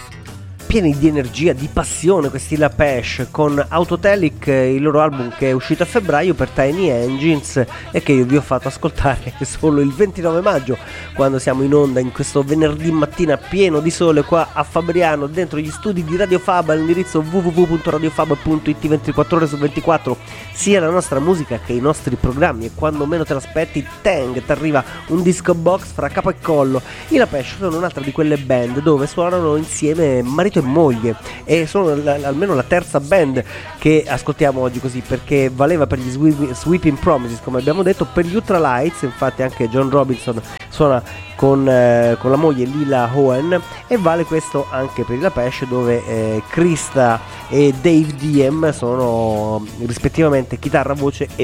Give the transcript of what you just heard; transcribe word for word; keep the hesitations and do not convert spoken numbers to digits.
pieni di energia, di passione, questi La Pesh con Autotelic, il loro album che è uscito a febbraio per Tiny Engines e che io vi ho fatto ascoltare solo il ventinove maggio, quando siamo in onda in questo venerdì mattina pieno di sole qua a Fabriano, dentro gli studi di Radio Fab all'indirizzo w w w punto radiofab punto it ventiquattro ore su ventiquattro. Sia la nostra musica che i nostri programmi, e quando meno te l'aspetti, tang, ti arriva un disco box fra capo e collo. I La Pesh sono un'altra di quelle band dove suonano insieme marito e moglie, e sono la, almeno la terza band che ascoltiamo oggi così, perché valeva per gli Sweep, Sweeping Promises, come abbiamo detto, per gli Ultralights infatti anche John Robinson suona con, eh, con la moglie Lila Owen, e vale questo anche per i La Pesh, dove eh, Krista e Dave Diem sono rispettivamente chitarra, voce e